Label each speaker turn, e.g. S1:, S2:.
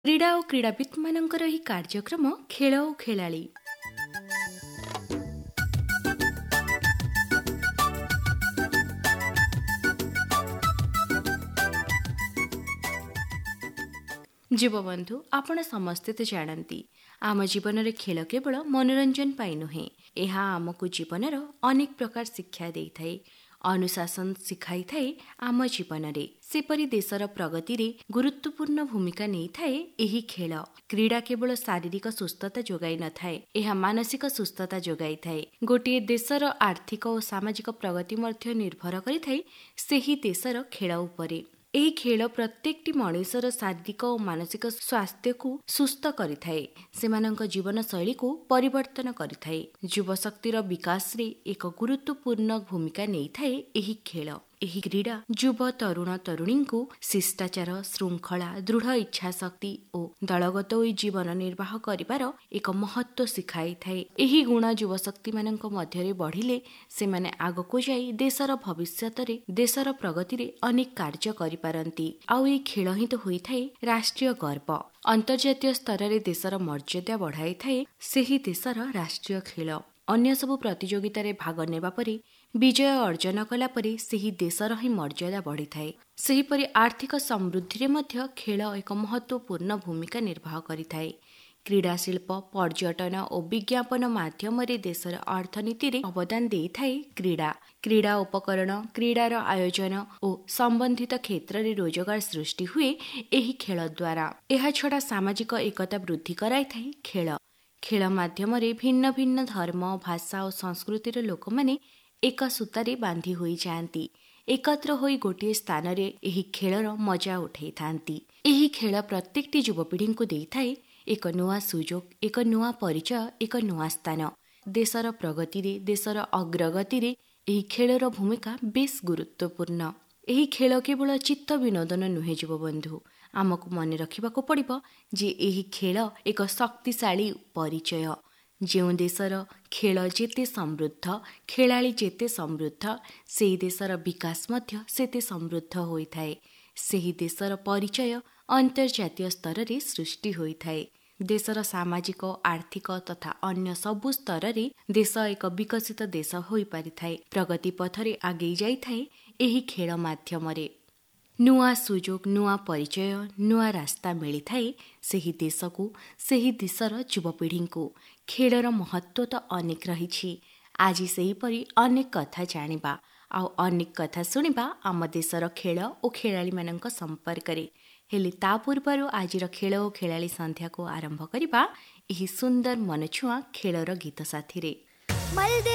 S1: क्रीडा और क्रीड़ावित मानकर ही कार्यक्रम खेल और खेलाड़ी। जीवबंधु आपण समस्ते तो जानती आम जीवन में खेल केवल मनोरंजन पाई नुहे, यह आमको जीवन अनेक प्रकार शिक्षा दे थाए, अनुशासन शिखाई थाए। आम जीवन में सेपरी देशर प्रगति रे गुरुत्वपूर्ण भूमिका नहीं थाए। यही खेल क्रीड़ा केवल शारीरिक सुस्थता जोगाई न थाए, यह मानसिक सुस्थता जोगाई थाए। गोटे देशर आर्थिक और सामाजिक प्रगति मध्य निर्भर करि थाए सेही देशर खेल उपरे। ଏହି ଖେଳ ପ୍ରତ୍ୟେକଟି ମଣିଷର ଶାରୀରିକ ଓ ମାନସିକ ସ୍ୱାସ୍ଥ୍ୟକୁ ସୁସ୍ଥ କରିଥାଏ, ସେମାନଙ୍କ ଜୀବନଶୈଳୀକୁ ପରିବର୍ତ୍ତନ କରିଥାଏ। ଯୁବଶକ୍ତିର ବିକାଶରେ ଏକ ଗୁରୁତ୍ୱପୂର୍ଣ୍ଣ ଭୂମିକା ନେଇଥାଏ ଏହି ଖେଳ। ଏହି କ୍ରୀଡ଼ା ଯୁବ ତରୁଣ ତରୁଣୀଙ୍କୁ ଶିଷ୍ଟାଚାର, ଶୃଙ୍ଖଳା, ଦୃଢ଼ ଇଚ୍ଛାଶକ୍ତି ଓ ଦଳଗତ ହୋଇ ଜୀବନ ନିର୍ବାହ କରିବାର ଏକ ମହତ୍ତ୍ୱ ଶିଖାଇଥାଏ। ଏହି ଗୁଣ ଯୁବଶକ୍ତିମାନଙ୍କ ମଧ୍ୟରେ ବଢ଼ିଲେ ସେମାନେ ଆଗକୁ ଯାଇ ଦେଶର ଭବିଷ୍ୟତରେ ଦେଶର ପ୍ରଗତିରେ ଅନେକ କାର୍ଯ୍ୟ କରିପାରନ୍ତି। ଆଉ ଏହି ଖେଳ ହିଁ ତ ହୋଇଥାଏ ରାଷ୍ଟ୍ରୀୟ ଗର୍ବ। ଅନ୍ତର୍ଜାତୀୟ ସ୍ତରରେ ଦେଶର ମର୍ଯ୍ୟାଦା ବଢ଼ାଇଥାଏ ସେହି ଦେଶର ରାଷ୍ଟ୍ରୀୟ ଖେଳ। ଅନ୍ୟ ସବୁ ପ୍ରତିଯୋଗିତାରେ ଭାଗ ନେବା ପରେ ବିଜୟ ଅର୍ଜନ କଲା ପରେ ସେହି ଦେଶର ହିଁ ମର୍ଯ୍ୟାଦା ବଢ଼ିଥାଏ। ସେହିପରି ଆର୍ଥିକ ସମୃଦ୍ଧିରେ ମଧ୍ୟ ଖେଳ ଏକ ମହତ୍ତ୍ୱପୂର୍ଣ୍ଣ ଭୂମିକା ନିର୍ବାହ କରିଥାଏ। କ୍ରୀଡ଼ା ଶିଳ୍ପ, ପର୍ଯ୍ୟଟନ ଓ ବିଜ୍ଞାପନ ମାଧ୍ୟମରେ ଦେଶର ଅର୍ଥନୀତିରେ ଅବଦାନ ଦେଇଥାଏ କ୍ରୀଡ଼ା। କ୍ରୀଡ଼ା ଉପକରଣ, କ୍ରୀଡ଼ାର ଆୟୋଜନ ଓ ସମ୍ବନ୍ଧିତ କ୍ଷେତ୍ରରେ ରୋଜଗାର ସୃଷ୍ଟି ହୁଏ ଏହି ଖେଳ ଦ୍ୱାରା। ଏହାଛଡ଼ା ସାମାଜିକ ଏକତା ବୃଦ୍ଧି କରାଇଥାଏ ଖେଳ। ଖେଳ ମାଧ୍ୟମରେ ଭିନ୍ନ ଭିନ୍ନ ଧର୍ମ, ଭାଷା ଓ ସଂସ୍କୃତିର ଲୋକମାନେ ଏକ ସୂତାରେ ବାନ୍ଧି ହୋଇଯାଆନ୍ତି। ଏକତ୍ର ହୋଇ ଗୋଟିଏ ସ୍ଥାନରେ ଏହି ଖେଳର ମଜା ଉଠାଇଥାନ୍ତି। ଏହି ଖେଳ ପ୍ରତ୍ୟେକଟି ଯୁବପିଢ଼ିଙ୍କୁ ଦେଇଥାଏ ଏକ ନୂଆ ସୁଯୋଗ, ଏକ ନୂଆ ପରିଚୟ, ଏକ ନୂଆ ସ୍ଥାନ। ଦେଶର ପ୍ରଗତିରେ, ଦେଶର ଅଗ୍ରଗତିରେ ଏହି ଖେଳର ଭୂମିକା ବେଶ୍ ଗୁରୁତ୍ୱପୂର୍ଣ୍ଣ। ଏହି ଖେଳ କେବଳ ଚିତ୍ତ ବିନୋଦନ ନୁହେଁ ଯୁବବନ୍ଧୁ, ଆମକୁ ମନେ ରଖିବାକୁ ପଡ଼ିବ ଯେ ଏହି ଖେଳ ଏକ ଶକ୍ତିଶାଳୀ ପରିଚୟ। ଯେଉଁ ଦେଶର ଖେଳ ଯେତେ ସମୃଦ୍ଧ, ଖେଳାଳି ଯେତେ ସମୃଦ୍ଧ, ସେହି ଦେଶର ବିକାଶ ମଧ୍ୟ ସେତେ ସମୃଦ୍ଧ ହୋଇଥାଏ। ସେହି ଦେଶର ପରିଚୟ ଅନ୍ତର୍ଜାତୀୟ ସ୍ତରରେ ସୃଷ୍ଟି ହୋଇଥାଏ। ଦେଶର ସାମାଜିକ, ଆର୍ଥିକ ତଥା ଅନ୍ୟ ସବୁ ସ୍ତରରେ ଦେଶ ଏକ ବିକଶିତ ଦେଶ ହୋଇପାରିଥାଏ। ପ୍ରଗତି ପଥରେ ଆଗେଇ ଯାଇଥାଏ ଏହି ଖେଳ ମାଧ୍ୟମରେ। ନୂଆ ସୁଯୋଗ, ନୂଆ ପରିଚୟ, ନୂଆ ରାସ୍ତା ମିଳିଥାଏ ସେହି ଦେଶକୁ, ସେହି ଦେଶର ଯୁବପିଢ଼ିଙ୍କୁ। ଖେଳର ମହତ୍ତ୍ୱ ତ ଅନେକ ରହିଛି। ଆଜି ସେହିପରି ଅନେକ କଥା ଜାଣିବା ଆଉ ଅନେକ କଥା ଶୁଣିବା ଆମ ଦେଶର ଖେଳ ଓ ଖେଳାଳିମାନଙ୍କ ସମ୍ପର୍କରେ। ହେଲେ ତା ପୂର୍ବରୁ ଆଜିର ଖେଳ ଓ ଖେଳାଳି ସନ୍ଧ୍ୟାକୁ ଆରମ୍ଭ କରିବା ଏହି ସୁନ୍ଦର ମନଛୁଆଁ ଖେଳର ଗୀତ ସାଥିରେ।